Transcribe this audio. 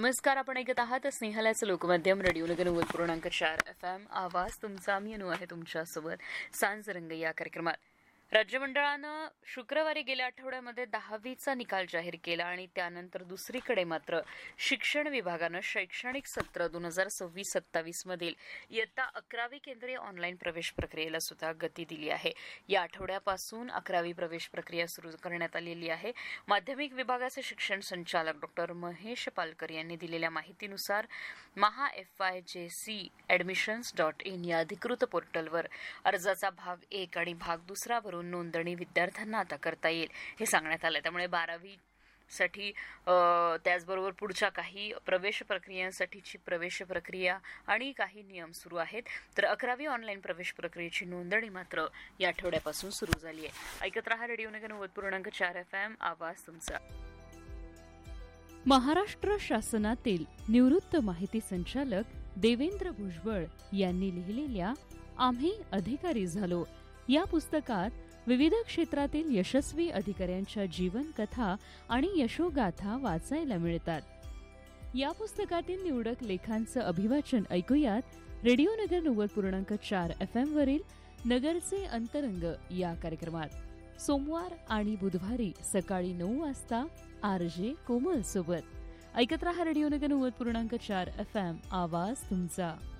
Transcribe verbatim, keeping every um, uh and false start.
नमस्कार, आपण ऐकत आहात स्नेहलाचं लोकमाध्यम रेडिओ नगर नव्वद पूर्णांक चार एफ एम. आवाज तुमचा. मी अनु आहे तुमच्यासोबत सांजरंग या कार्यक्रमात. राज्यमंडळानं शुक्रवारी गेल्या आठवड्यामध्ये दहावीचा निकाल जाहीर केला आणि त्यानंतर दुसरीकडे मात्र शिक्षण विभागानं शैक्षणिक सत्र दोन हजार सव्वीस सत्तावीस मधील इयत्ता अकरावी केंद्रीय ऑनलाईन प्रवेश प्रक्रियेला सुद्धा गती दिली आहे. या आठवड्यापासून अकरावी प्रवेश प्रक्रिया सुरू करण्यात आलेली आहे. माध्यमिक विभागाचे शिक्षण संचालक डॉक्टर महेश पालकर यांनी दिलेल्या माहितीनुसार महा एफ आय जे सी ऍडमिशन्स डॉट इन या अधिकृत पोर्टलवर अर्जाचा भाग एक आणि भाग दुसरा भरून नोंदणी विद्यार्थ्यांना आता करता येईल हे सांगण्यात आलं. त्यामुळे बारावी साठी त्याचबरोबर पुढच्या काही प्रवेश प्रक्रियांसाठीची प्रवेश प्रक्रिया आणि काही नियम सुरू आहेत. तर अकरावी ऑनलाईन प्रवेश प्रक्रियेची नोंदणी मात्र या आठवड्यापासून सुरू झाली आहे. ऐकत रहा रेडिओ नगर नव्वद पूर्णांक चार एफ एम. आवाज तुमचा. महाराष्ट्र शासनातील निवृत्त माहिती संचालक देवेंद्र भुजबळ यांनी लिहिलेल्या आम्ही अधिकारी झालो या पुस्तकात विविध क्षेत्रातील यशस्वी अधिकाऱ्यांच्या जीवनकथा आणि यशोगाथा वाचायला मिळतात. या पुस्तकातील निवडक लेखांचं अभिवाचन ऐकूयात रेडिओ नगर नव्वद पूर्णांक चार एफ एम वरील नगरचे अंतरंग या कार्यक्रमात. सोमवार आणि बुधवारी सकाळी नऊ वाजता आर जे कोमल सोबत. ऐकत रहा रेडिओ नगर नव्वद पूर्णांक चार एफ एम. आवाज तुमचा.